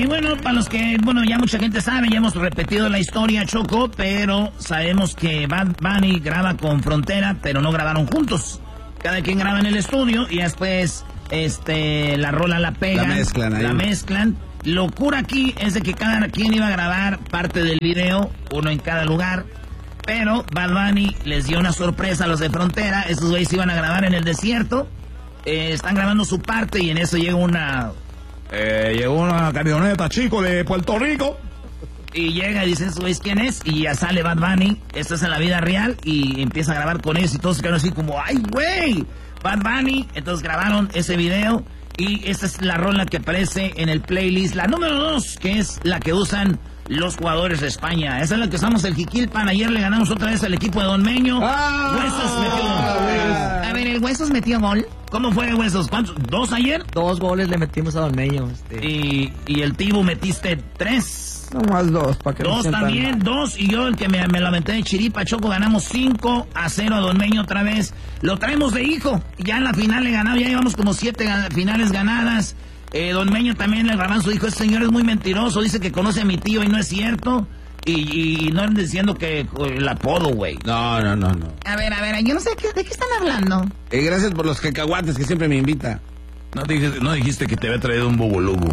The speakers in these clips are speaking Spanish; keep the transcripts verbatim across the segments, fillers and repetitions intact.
Y bueno, para los que, bueno, ya mucha gente sabe, ya hemos repetido la historia, Choco, pero sabemos que Bad Bunny graba con Frontera, pero no grabaron juntos. Cada quien graba en el estudio y después este, la rola la pegan. La mezclan ahí. La mezclan. Locura aquí es de que cada quien iba a grabar parte del video, uno en cada lugar. Pero Bad Bunny les dio una sorpresa a los de Frontera. Estos güeyes iban a grabar en el desierto. Eh, están grabando su parte y en eso llega una... Eh, llegó una camioneta, chico, de Puerto Rico. Y llega y dice, ¿sabes quién es? Y ya sale Bad Bunny, esto es en la vida real, y empieza a grabar con ellos y todos se quedaron así como, ¡ay, güey! Bad Bunny, entonces grabaron ese video y esta es la rola que aparece en el playlist, la número dos, que es la que usan los jugadores de España. Esa es la que usamos el Jiquilpan. Ayer le ganamos otra vez al equipo de Don Meño. ¡Ah! Huesos metió gol. A ver, ¿el Huesos metió gol? ¿Cómo fue, Huesos? ¿Cuántos? ¿Dos ayer? Dos goles le metimos a Don Meño. Este. Y, y el Tibu metiste tres. No más dos, para que Dos no sientan también, mal. dos, y yo el que me, me la aventé de chiripa, Choco, ganamos cinco a cero a Don Meño otra vez. Lo traemos de hijo, ya en la final le ganamos, ya llevamos como siete gan- finales ganadas. Eh, Don Meño también le graban su hijo, este señor es muy mentiroso, dice que conoce a mi tío y no es cierto. Y, y no anden diciendo que eh, el apodo, güey. No, no, no, no. A ver, a ver, yo no sé qué, de qué están hablando. Eh, gracias por los cacahuates que siempre me invita. No dijiste, no dijiste que te había traído un bubulubu.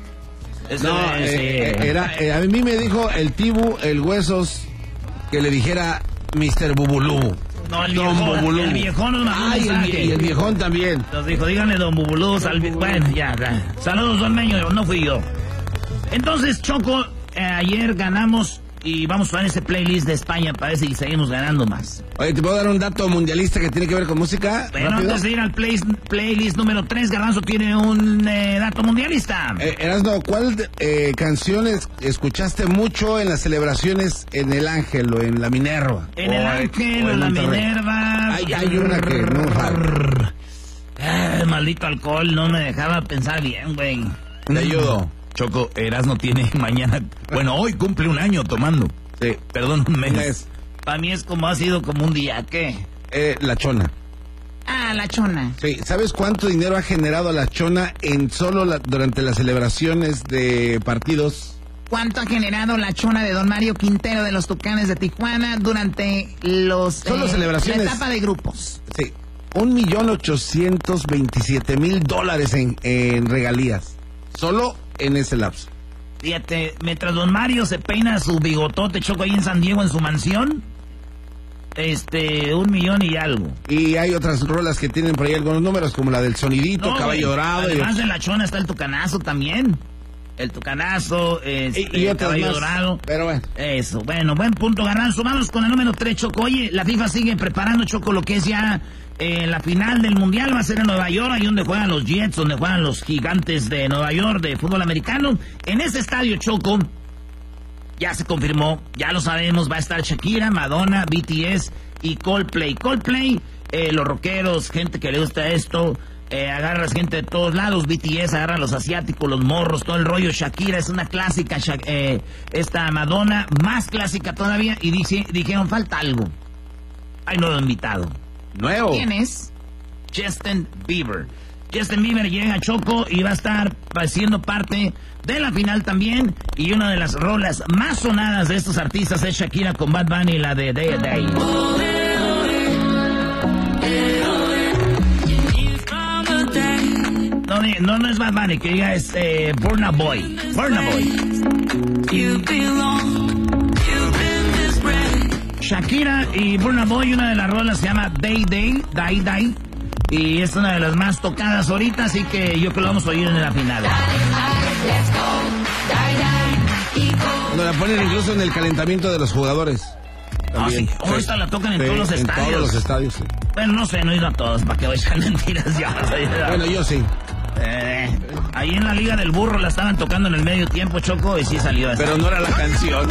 Ese No, es, eh, eh, era, eh, a mí me dijo el Tibu, el Huesos, que le dijera mister Bubulubu. No, el Don viejón, Bubulubu. el viejón nos mandó un Ay, el, mensaje. vie- y el viejón también. Nos dijo, díganle Don Bubulú, salve. Bueno, ya, ya. Saludos, Don Meño, no fui yo. Entonces, Choco, eh, ayer ganamos y vamos a ver ese playlist de España para ver si seguimos ganando más. Oye, ¿te puedo dar un dato mundialista que tiene que ver con música? Bueno, ¿Rápido? antes de ir al play- playlist número tres, Garbanzo tiene un eh, dato mundialista. Eh, Erasno, ¿cuál eh, canciones escuchaste mucho en las celebraciones en el Ángel o en la Minerva? en el O Ángel, o en la Monterrey? Minerva. Hay, hay una que no jala. Ay, maldito alcohol, no me dejaba pensar bien, güey. Te ayudo. Choco, Erasmo tiene mañana, bueno, hoy cumple un año tomando. Sí. Perdón, un mes. Un mes. Para mí es como ha sido como un día, ¿qué? Eh, la Chona. Ah, la chona. Sí, ¿sabes cuánto dinero ha generado la Chona en solo la- durante las celebraciones de partidos? ¿Cuánto ha generado la chona de don Mario Quintero de los Tucanes de Tijuana durante los Solo celebraciones. la etapa de grupos? Sí, un millón ochocientos veintisiete mil dólares en, en regalías. Solo en ese lapso. Fíjate, mientras don Mario se peina su bigotote, Choco, ahí en San Diego, en su mansión, este, un millón y algo. Y hay otras rolas que tienen por ahí algunos números, como la del sonidito, No, Caballo güey, Dorado. y- Además de la chona está el tucanazo también. El tucanazo, este, y, y el otras caballo más. dorado. Pero bueno. Eso, bueno, buen punto, Garbanzo. Vamos con el número tres, Choco. Oye, la FIFA sigue preparando, Choco, lo que es ya eh, la final del Mundial. Va a ser en Nueva York, ahí donde juegan los Jets, donde juegan los Gigantes de Nueva York de fútbol americano. En ese estadio, Choco, ya se confirmó, ya lo sabemos, va a estar Shakira, Madonna, B T S y Coldplay. Coldplay, eh, los rockeros, gente que le gusta esto, eh, agarra a gente de todos lados. B T S agarra a los asiáticos, los morros, todo el rollo. Shakira es una clásica, Sha- eh, esta Madonna más clásica todavía. Y dice, dijeron, falta algo. Hay nuevo invitado. Nuevo. ¿Quién es? Justin Bieber. Justin Bieber llega a Choco y va a estar siendo parte de la final también. Y una de las rolas más sonadas de estos artistas es Shakira con Bad Bunny, la de Day a Day. No, no, no es Bad Bunny, que diga es eh, Burna Boy. Burna Boy. Shakira y Burna Boy, una de las rolas se llama Day Day, Day Day. Y es una de las más tocadas ahorita, así que yo creo que lo vamos a oír en la final. Nos la ponen incluso en el calentamiento de los jugadores. Ah, También. sí. Oh, esta la tocan en Sí, todos los En estadios. todos los estadios, sí. Bueno, no sé, no he ido a todos, para que vayan mentiras ya. Bueno, yo sí. Eh, ahí en la Liga del Burro la estaban tocando en el medio tiempo, Choco, y sí salió esa. Pero no era la canción.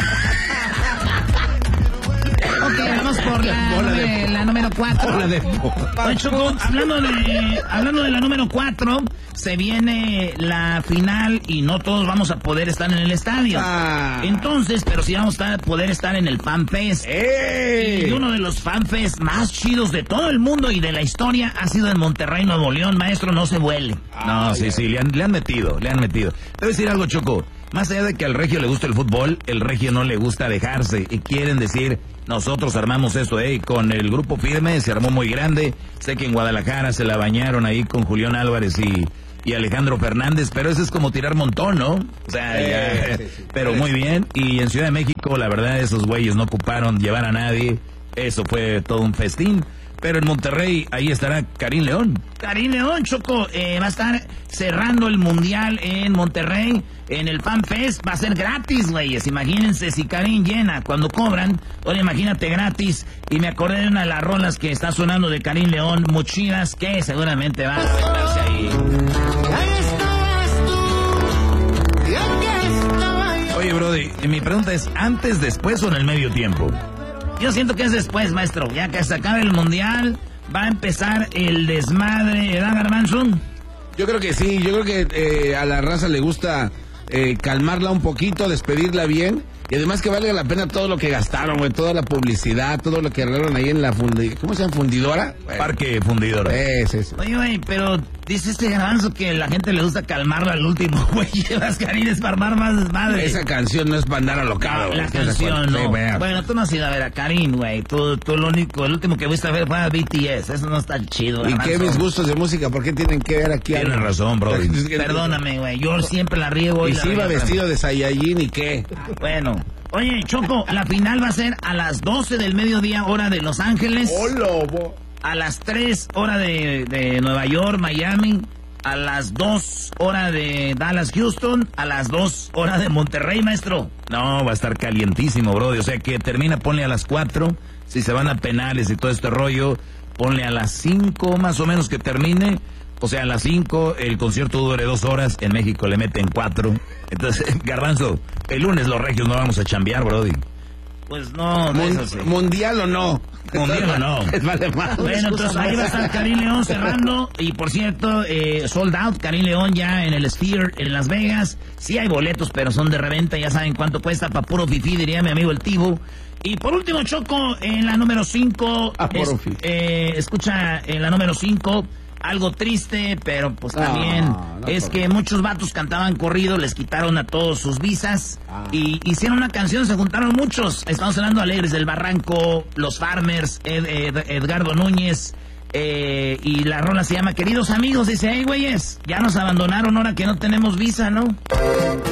Ok, vamos por la, Bola de nume- la número cuatro. Bola de... Oye, Choco, hablando de, hablando de la número cuatro, se viene la final y no todos vamos a poder estar en el estadio. Ah. Entonces, pero sí vamos a poder estar en el Fan Fest. ¡Ey! Y uno de los Fan Fest más chidos de todo el mundo y de la historia ha sido en Monterrey, Nuevo León. Maestro, no se vuele. No, sí, sí, le han, le han metido, le han metido. Te voy a decir algo, Choco. Más allá de que al regio le gusta el fútbol, el regio no le gusta dejarse. Y quieren decir, nosotros armamos esto, eh, con el grupo firme, se armó muy grande. Sé que en Guadalajara se la bañaron ahí con Julián Álvarez y, y Alejandro Fernández, pero eso es como tirar montón, ¿no? O sea, Eh, ya, sí, sí. pero muy bien. Y en Ciudad de México, la verdad, esos güeyes no ocuparon llevar a nadie. Eso fue todo un festín. Pero en Monterrey, ahí estará Karim León. Karim León, Choco, eh, va a estar cerrando el Mundial en Monterrey, en el Fan Fest. Va a ser gratis, güeyes. Imagínense si Karim llena cuando cobran. Ahora imagínate gratis. Y me acordé de una de las rolas que está sonando de Karim León, Mochilas, que seguramente van a aventarse ahí. Oye, Brody, mi pregunta es, ¿antes, después o en el medio tiempo? Yo siento que es después, maestro. Ya que se acabe el Mundial, va a empezar el desmadre, ¿verdad, Garbanzo? Yo creo que sí, yo creo que eh, a la raza le gusta eh, calmarla un poquito, despedirla bien. Y además que valga la pena todo lo que gastaron, güey, toda la publicidad, todo lo que arreglaron ahí en la fundi... ¿Cómo se llama? ¿Fundidora? Parque Fundidora. Es eso. Oye, güey, pero dice este Garbanzo que la gente le gusta calmarlo al último, güey. Llevas Karim es para armar más desmadre. Esa canción no es para andar alocado. No, la ¿estás de canción acuerdo? no. Sí, vea. Bueno, tú no has ido a ver a Karim, güey. Tú, tú lo único, el último que fuiste a ver fue a B T S. Eso no está chido. ¿Y Garbanzo. qué mis gustos de música? ¿Por qué tienen que ver aquí Tienes algo? razón, Brody. Perdóname, güey. Yo siempre la riego. Y la si iba riego. vestido de Saiyajin, ¿y qué? Bueno. Oye, Choco, la final va a ser a las doce del mediodía, hora de Los Ángeles. lobo! A las tres, hora de, de Nueva York, Miami. A las dos, hora de Dallas, Houston. A las dos, hora de Monterrey, maestro. No, va a estar calientísimo, Brody. O sea que termina, ponle a las cuatro. Si se van a penales y todo este rollo, ponle a las cinco más o menos que termine. O sea, a las cinco el concierto dure dos horas. En México le meten cuatro. Entonces, Garbanzo, el lunes los regios no vamos a chambear, Brody. Pues no, de Mun- eso sí. ¿Mundial o no? Mundial o no. Vale, más. Bueno, entonces ahí va a estar Karim León cerrando. Y por cierto, eh, sold out, Karim León ya en el Sphere en Las Vegas. Sí hay boletos, pero son de reventa. Ya saben cuánto cuesta. Pa' puro fifí, diría mi amigo el Tibu. Y por último, Choco, en la número cinco. Ah, puro fifí. eh, escucha, en la número cinco. Algo triste, pero pues No, también no, es por- que muchos vatos cantaban corrido, les quitaron a todos sus visas Ah. y hicieron una canción, se juntaron muchos. Estamos hablando de Alegres del Barranco, Los Farmers, Ed- Ed- Edgardo Núñez, eh, y la rola se llama Queridos Amigos. Dice, hey güeyes, ya nos abandonaron ahora que no tenemos visa, ¿no?